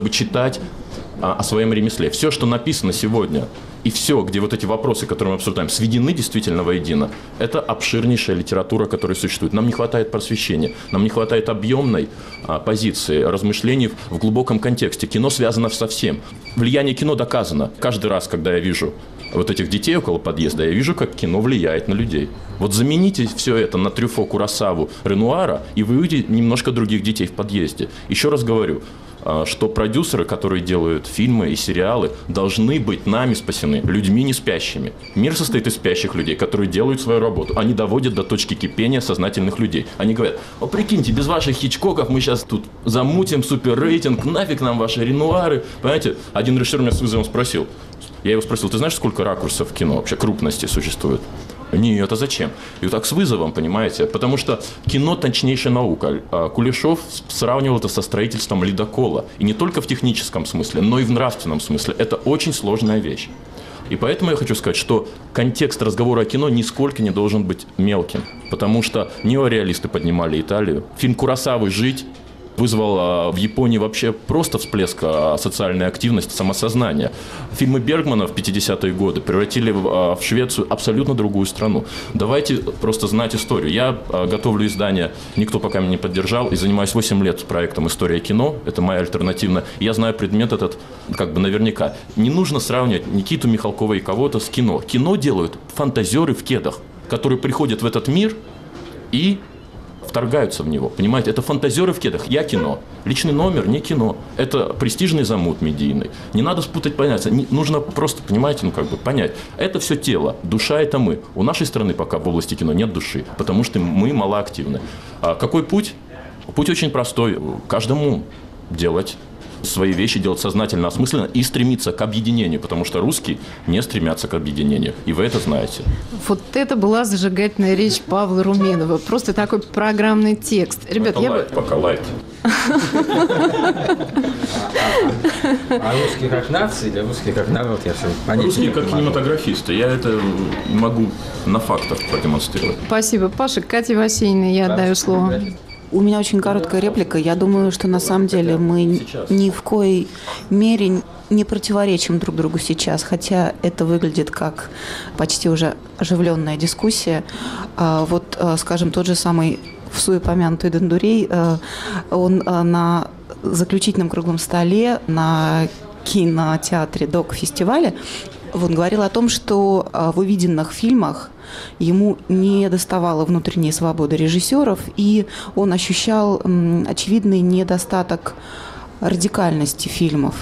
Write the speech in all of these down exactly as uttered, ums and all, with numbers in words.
читать а, о своем ремесле. Все, что написано сегодня, и все, где вот эти вопросы, которые мы обсуждаем, сведены действительно воедино, это обширнейшая литература, которая существует. Нам не хватает просвещения, нам не хватает объемной а, позиции, размышлений в глубоком контексте. Кино связано со всем. Влияние кино доказано. Каждый раз, когда я вижу вот этих детей около подъезда, я вижу, как кино влияет на людей. Вот замените все это на Трюфо, Куросаву, Ренуара, и вы увидите немножко других детей в подъезде. Еще раз говорю, что продюсеры, которые делают фильмы и сериалы, должны быть нами спасены, людьми не спящими. Мир состоит из спящих людей, которые делают свою работу. Они доводят до точки кипения сознательных людей. Они говорят: о, прикиньте, без ваших Хичкоков мы сейчас тут замутим суперрейтинг, нафиг нам ваши Ренуары. Понимаете, один режиссер меня с вызовом спросил, я его спросил: ты знаешь, сколько ракурсов в кино вообще, крупности существует? Нет, а зачем? И вот так с вызовом, понимаете? Потому что кино – точнейшая наука. Кулешов сравнивал это со строительством ледокола. И не только в техническом смысле, но и в нравственном смысле. Это очень сложная вещь. И поэтому я хочу сказать, что контекст разговора о кино нисколько не должен быть мелким. Потому что неореалисты поднимали Италию. Фильм Куросавы «Жить» вызвал в Японии вообще просто всплеск социальной активности, самосознания. Фильмы Бергмана в пятидесятые годы превратили в Швецию абсолютно другую страну. Давайте просто знать историю. Я готовлю издание, никто пока меня не поддержал, и занимаюсь восемь лет проектом «История кино». Это моя альтернативная. Я знаю предмет этот как бы наверняка. Не нужно сравнивать Никиту Михалкова и кого-то с кино. Кино делают фантазеры в кедах, которые приходят в этот мир и вторгаются в него, понимаете? Это фантазеры в кедах. Я кино. Личный номер не кино. Это престижный замут медийный. Не надо спутать понятия. Не, нужно просто, понимаете, ну как бы понять. Это все тело. Душа – это мы. У нашей страны пока в области кино нет души, потому что мы малоактивны. А какой путь? Путь очень простой. Каждому делать свои вещи, делать сознательно, осмысленно и стремиться к объединению, потому что русские не стремятся к объединению. И вы это знаете. Вот это была зажигательная речь Павла Руменова. Просто такой программный текст. Ребят, это я лайт, бы... пока лайт. А русские как нации или русские как народ? Я все понять. Русские как кинематографисты. Я это могу на фактах продемонстрировать. Спасибо. Паша, Кате Васильевне я отдаю слово. У меня очень короткая реплика. Я думаю, что на самом деле мы ни в коей мере не противоречим друг другу сейчас, хотя это выглядит как почти уже оживленная дискуссия. Вот, скажем, тот же самый всуепомянутый Дондурей, он на заключительном круглом столе на кинотеатре ДОК-фестивале он говорил о том, что в увиденных фильмах ему не доставало внутренней свободы режиссеров, и он ощущал м, очевидный недостаток радикальности фильмов.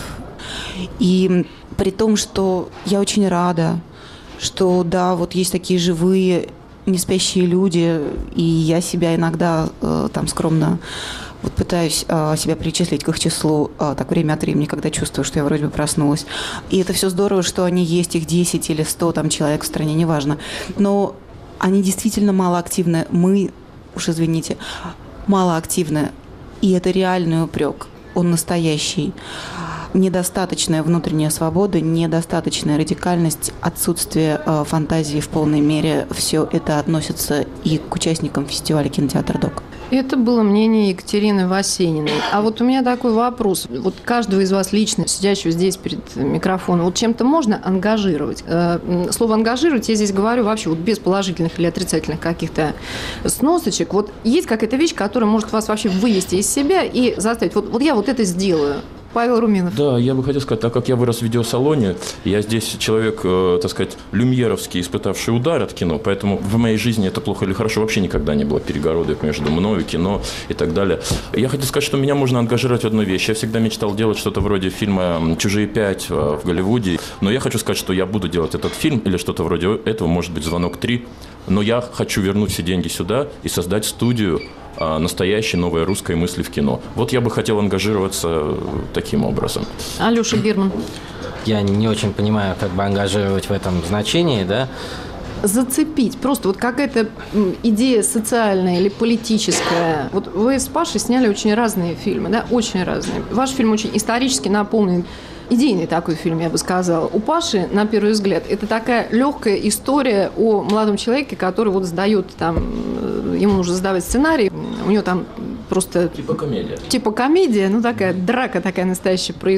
И при том, что я очень рада, что да, вот есть такие живые, неспящие люди, и я себя иногда э, там скромно вот пытаюсь э, себя причислить к их числу э, так время от времени, когда чувствую, что я вроде бы проснулась. И это все здорово, что они есть, их десять или сто там, человек в стране, неважно. Но они действительно малоактивны. Мы, уж извините, малоактивны. И это реальный упрек. Он настоящий. Недостаточная внутренняя свобода, недостаточная радикальность, отсутствие э, фантазии в полной мере. Все это относится и к участникам фестиваля «Кинотеатр ДОК». Это было мнение Екатерины Васениной. А вот у меня такой вопрос. Вот каждого из вас лично, сидящего здесь перед микрофоном, вот чем-то можно ангажировать? Слово «ангажировать» я здесь говорю вообще вот без положительных или отрицательных каких-то сносочек. Вот есть какая-то вещь, которая может вас вообще вывести из себя и заставить. Вот, вот я вот это сделаю. Павел Руменов. Да, я бы хотел сказать, так как я вырос в видеосалоне, я здесь человек, э, так сказать, люмьеровский, испытавший удар от кино, поэтому в моей жизни это плохо или хорошо вообще никогда не было перегородок между мною, кино и так далее. Я хотел сказать, что меня можно ангажировать в одну вещь. Я всегда мечтал делать что-то вроде фильма «Чужие пять» в Голливуде, но я хочу сказать, что я буду делать этот фильм или что-то вроде этого, может быть, «Звонок три», но я хочу вернуть все деньги сюда и создать студию настоящей новой русской мысли в кино. Вот я бы хотел ангажироваться таким образом. Алеша Герман. Я не очень понимаю, как бы ангажировать в этом значении, да? Зацепить. Просто вот какая-то идея социальная или политическая. Вот вы с Пашей сняли очень разные фильмы, да, очень разные. Ваш фильм очень исторически наполнен. Идейный такой фильм, я бы сказала. У Паши, на первый взгляд, это такая легкая история о молодом человеке, который вот сдает там, ему нужно сдавать сценарий, у него там просто... Типа комедия. Типа комедия, ну такая драка такая настоящая происходит.